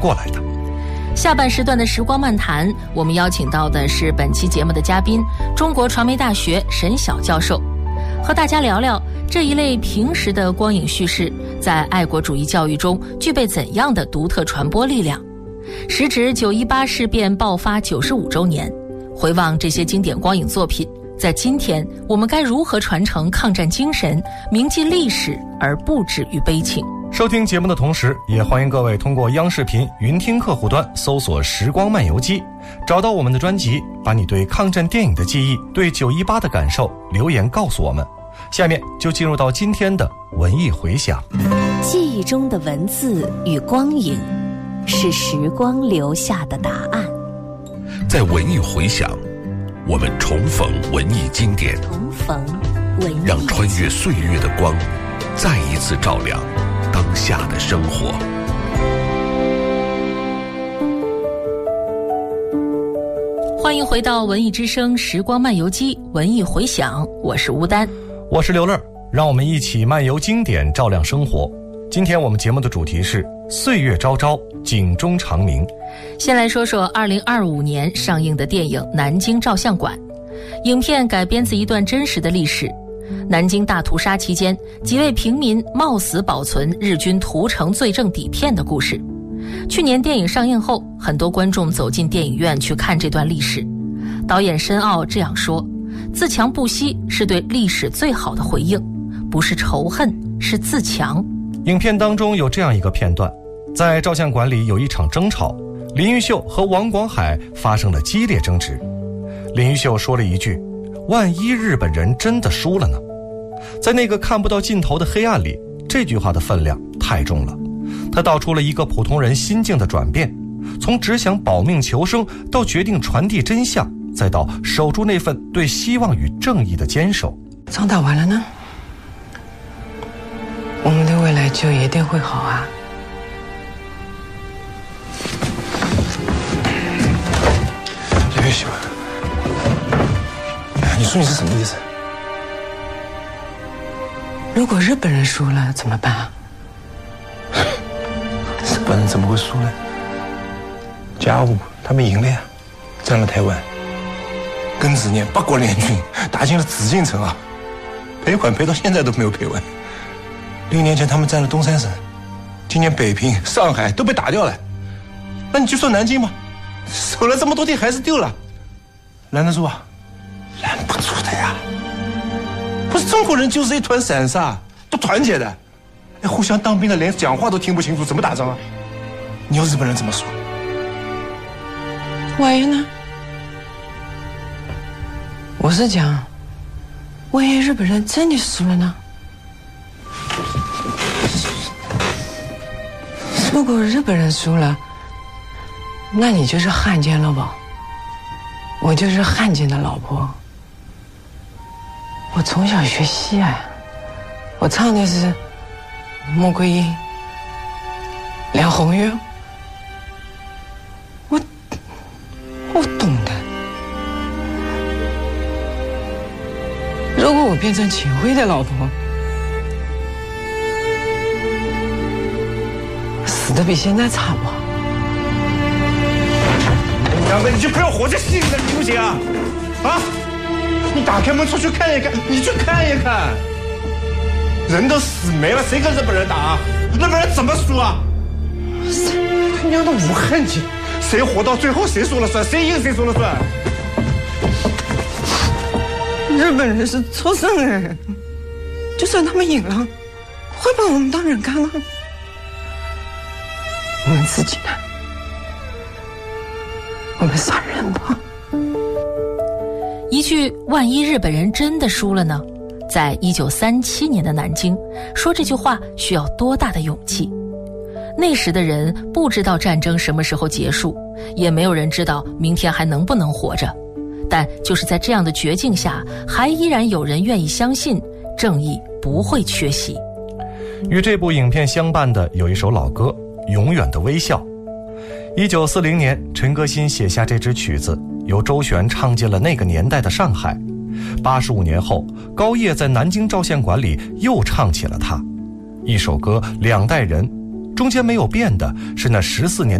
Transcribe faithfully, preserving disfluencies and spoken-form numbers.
过来的。 下半时段的时光漫谈，我们邀请到的是本期节目的嘉宾，中国传媒大学沈晓教授，和大家聊聊这一类平时的光影叙事在爱国主义教育中具备怎样的独特传播力量。时值九一八事变爆发九十五周年，回望这些经典光影作品，在今天我们该如何传承抗战精神，铭记历史而不止于悲情？ 收听节目的同时，也欢迎各位通过央视频云听客户端搜索时光漫游记，找到我们的专辑，把你对抗战电影的记忆，对九一八的感受留言告诉我们。下面就进入到今天的文艺回响。 记忆中的文字与光影，是时光留下的答案。 在文艺回响，我们重逢文艺经典， 重逢文艺， 让穿越岁月的光再一次照亮当下的生活。 欢迎回到文艺之声时光漫游记文艺回响，我是吴丹， 我是刘乐，让我们一起漫游经典，照亮生活。今天我们节目的主题是岁月昭昭，警钟长鸣。 先来说说二零二五年上映的电影《南京照相馆》。影片改编自一段真实的历史，南京大屠杀期间几位平民冒死保存日军屠城罪证底片的故事。去年电影上映后，很多观众走进电影院去看这段历史。导演申奥这样说，自强不息是对历史最好的回应，不是仇恨，是自强。 影片当中有这样一个片段，在照相馆里有一场争吵，林玉秀和王广海发生了激烈争执。林玉秀说了一句，万一日本人真的输了呢？在那个看不到尽头的黑暗里，这句话的分量太重了。他道出了一个普通人心境的转变，从只想保命求生到决定传递真相，再到守住那份对希望与正义的坚守。 仗打完了呢，我们的未来就一定会好啊。 别喜欢，你说你是什么意思？ 如果日本人输了怎么办啊？ 日本人怎么会输呢？甲午他们赢了呀，占了台湾。庚子年八国联军打进了紫禁城啊，赔款赔到现在都没有赔完。六年前他们占了东三省，今年北平、上海都被打掉了。那你就说南京吧，守了这么多天还是丢了，拦得住啊？拦不住的呀！不是中国人就是一团散沙，都团结的，哎，互相当兵的连讲话都听不清楚，怎么打仗啊？你要日本人怎么说？ 万一呢？我是讲，万一日本人真的输了呢？如果日本人输了，那你就是汉奸了吧？我就是汉奸的老婆。我从小学戏啊，我唱的是穆桂英、梁红玉，我我懂的。如果我变成秦桧的老婆，死的比现在惨吧？ 杨哥，你就不要活在戏里了，行不行啊？啊！你打开门出去看一看，你去看一看，人都死没了，谁跟日本人打啊？日本人怎么输啊？他娘的无恨劲，谁活到最后谁说了算，谁赢谁说了算。 日本人是错胜人，就算他们赢了，会把我们当人看吗？我们自己呢？我们算人吧。 一句万一日本人真的输了呢？在一九三七年的南京，说这句话需要多大的勇气？那时的人不知道战争什么时候结束，也没有人知道明天还能不能活着。但就是在这样的绝境下，还依然有人愿意相信正义不会缺席。 与这部影片相伴的有一首老歌《永远的微笑》。一九四零年，陈歌辛写下这支曲子，由周璇唱进了那个年代的上海。八十五年后，高叶在南京照相馆里又唱起了它。一首歌，两代人，中间没有变的是那十四年